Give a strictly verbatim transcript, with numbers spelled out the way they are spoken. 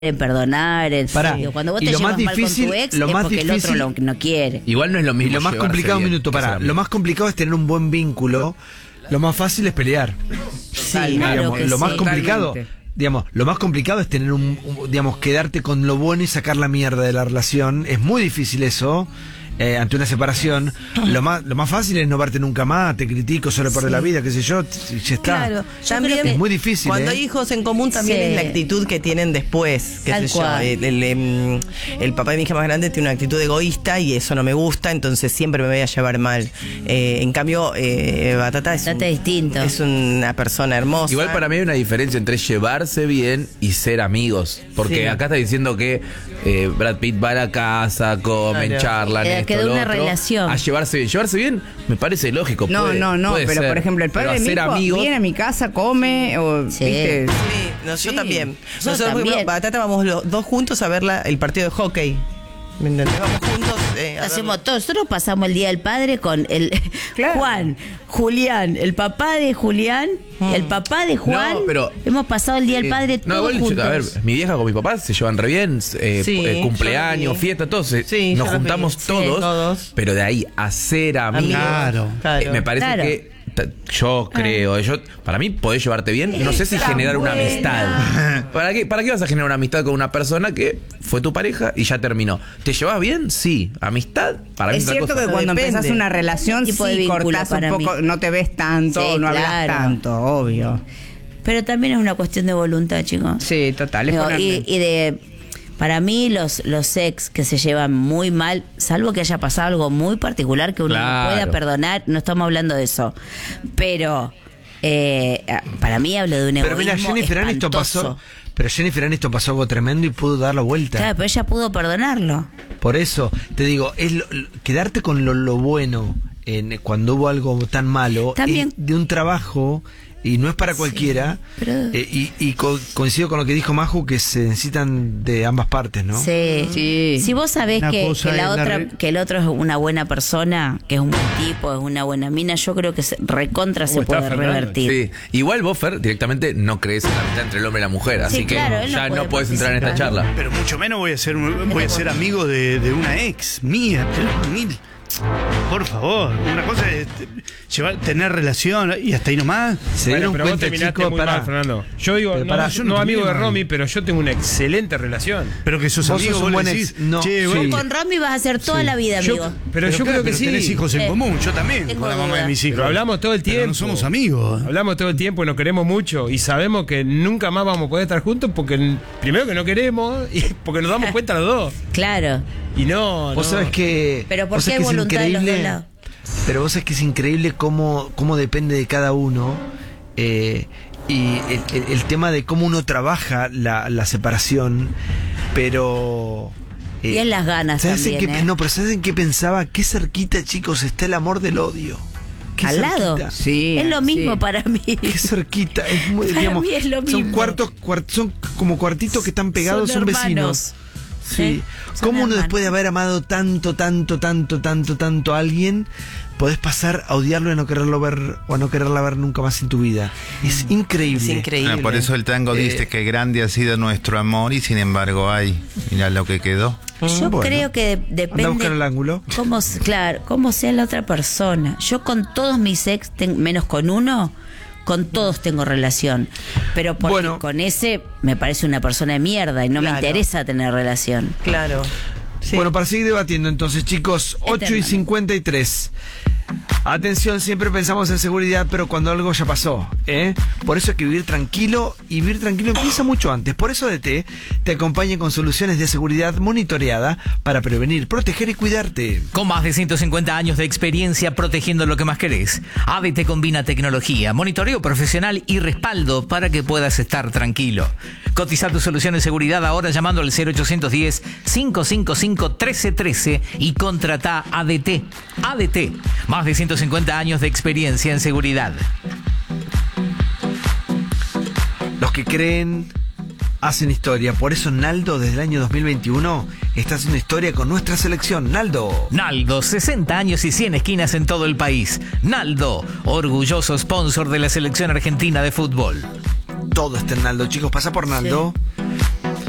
en perdonar, en Pará, serio. Cuando vos y te lo llevas más mal difícil- con tu ex lo es más porque difícil- el otro lo, no quiere. Igual no es lo mismo. Y lo más llevarse complicado, un bien minuto, que ser para. amigo. Lo más complicado es tener un buen vínculo. Lo más fácil es pelear. Sí, Digamos, claro que lo más sí. complicado, Totalmente. digamos, lo más complicado es tener un, un- digamos, quedarte con lo bueno y sacar la mierda de la relación. Es muy difícil eso. Eh, ante una separación, lo más lo más fácil es no verte nunca más, te critico, solo por Sí. la vida, qué sé yo, y ya está. Claro, Yo también creo que es muy difícil. Cuando ¿eh? hay hijos en común también Sí. es la actitud que tienen después. Qué Tal sé yo, cual. el, el, em, el papá de mi hija más grande tiene una actitud egoísta y eso no me gusta, entonces siempre me voy a llevar mal. Eh, en cambio, eh, Batata es, Batata un- es distinto. es una persona hermosa. Igual para mí hay una diferencia entre llevarse bien y ser amigos. Porque Sí. acá está diciendo que eh, Brad Pitt va a la casa, comen, Claro. charlan, Queda- esto, queda lo una otro. relación. A llevarse bien. Llevarse bien me parece lógico. No, puede- no, no, puede pero ser. por ejemplo, el padre Pero de mi hacer hijo amigos, viene a mi casa, come, o, Sí. ¿viste? Sí, no, yo Sí. también. Yo Nosotros, por ejemplo, también. Batata vamos los dos juntos a ver la- el partido de hockey. ¿Me entendés? Vamos juntos. eh, a Hacemos verlo. todo. Nosotros pasamos el Día del Padre con el Claro. Juan, Julián, el papá de Julián, el papá de Juan. No, pero- hemos pasado el Día del Eh, Padre no, todos igual, juntos. a ver, mi vieja con mi papá se llevan re bien, eh, Sí, eh, yo cumpleaños, lo vi. fiesta, todos se- Sí, nos yo lo vi. juntamos Sí, todos, todos. pero de ahí a ser amigos, Claro, claro. eh, me parece Claro. que ta- yo creo, yo, para mí podés llevarte bien, no sé si generar una amistad. ¿Para qué, ¿Para qué vas a generar una amistad con una persona que fue tu pareja y ya terminó? ¿Te llevas bien? Sí. ¿Amistad? Para mí Es otra cierto cosa. que cuando Depende. empezás una relación, Tipo de sí, vínculo cortás un para poco, mí. no te ves tanto, Sí, no hablas claro. tanto, obvio. Pero también es una cuestión de voluntad, chicos. Sí, total. Es Digo, ponerte- y, y de para mí los los ex que se llevan muy mal, salvo que haya pasado algo muy particular que uno Claro. no pueda perdonar, no estamos hablando de eso. Pero eh, para mí hablo de un Pero mira, egoísmo Jennifer Aniston espantoso. pasó. Pero Jennifer Aniston pasó algo tremendo y pudo dar la vuelta. Claro, pero ella pudo perdonarlo. Por eso, te digo, es lo- lo- quedarte con lo, lo bueno en, cuando hubo algo tan malo También- es de un trabajo y no es para Sí, cualquiera. pero- eh, y y co- coincido con lo que dijo Maju, que se necesitan de ambas partes, ¿no? Sí. Sí. Si vos sabés Una que, cosa que la es la otra, re- que el otro es una buena persona, que es un buen tipo, es una buena mina, yo creo que se, recontra se ¿Cómo está, puede Fernando? revertir. Sí. Igual vos, Fer, directamente no crees en la amistad entre el hombre y la mujer, así Sí, que claro, él no ya puede no puedes entrar en esta participar. charla. Pero mucho menos voy a ser un- voy a ser amigo de, de una ex mía. Pero, mil- Por favor, una cosa es eh, llevar, tener relación y hasta ahí nomás. Se Bueno, dieron pero vos cuenta, terminaste chicos, muy pará. mal, Fernando. Yo digo, Pero no, pará, yo yo no, no amigo de terminé mal. Romy, pero yo tengo una excelente relación. Pero que sos Vos amigo, sos un vos buen le ex. decís, No, che, sí. vos- Con Romy vas a hacer toda la vida, Yo- amigo. pero, yo claro, creo que pero sí. tenés hijos en Eh, común, yo también, tengo con la mamá duda. de mis hijos. Pero hablamos todo el Pero tiempo. no somos amigos. Hablamos todo el tiempo y nos queremos mucho y sabemos que nunca más vamos a poder estar juntos porque primero que no queremos y porque nos damos cuenta los dos. Claro. Y no, Vos no. sabés que. Pero ¿por vos qué sabés hay que es voluntad de los dos increíble- lados? Pero vos sabés que es increíble cómo, cómo depende de cada uno. eh, y el, el- el tema de cómo uno trabaja la, la separación. Pero. Y en las ganas ¿sabes en también, qué- ¿eh? No, pero ¿sabes en qué pensaba? Qué cerquita, chicos, está el amor del odio. Qué Al lado. cerquita. Sí, Es lo mismo sí. para mí. Qué cerquita, es muy, Para digamos, mí es lo son mismo. cuartos, cuart- son como cuartitos que están pegados, son, hermanos. vecinos. Sí. Son ¿Cómo uno hermanos. después de haber amado tanto, tanto, tanto, tanto, tanto a alguien, podés pasar a odiarlo y a no quererlo ver o a no quererla ver nunca más en tu vida? Es increíble. Es increíble. Ah, por eso el tango Eh, dice que grande ha sido nuestro amor y sin embargo hay. Mira lo que quedó. Yo Bueno. creo que Anda a depende buscar el ángulo. cómo, s- claro, cómo sea la otra persona. Yo con todos mis ex, ten- menos con uno, con todos tengo relación. Pero porque Bueno. con ese me parece una persona de mierda y no Claro. me interesa tener relación. Claro. Sí. Bueno, para seguir debatiendo entonces, chicos, ocho y Eternamente. cincuenta y tres. Atención, siempre pensamos en seguridad, pero cuando algo ya pasó, ¿eh? Por eso hay que vivir tranquilo, y vivir tranquilo empieza mucho antes. Por eso A D T te acompaña con soluciones de seguridad monitoreada para prevenir, proteger y cuidarte. Con más de ciento cincuenta años de experiencia protegiendo lo que más querés, A D T combina tecnología, monitoreo profesional y respaldo para que puedas estar tranquilo. Cotiza tu solución de seguridad ahora llamando al cero ochocientos diez, cinco cinco cinco, uno tres uno tres y contrata A D T. A D T, más de ciento cincuenta años de experiencia en seguridad. Los que creen hacen historia. Por eso Naldo desde el año dos mil veintiuno está haciendo historia con nuestra selección. Naldo. Naldo, sesenta años y cien esquinas en todo el país. Naldo, orgulloso sponsor de la selección argentina de fútbol. Todo está en Naldo, chicos. Pasa por Naldo. Sí.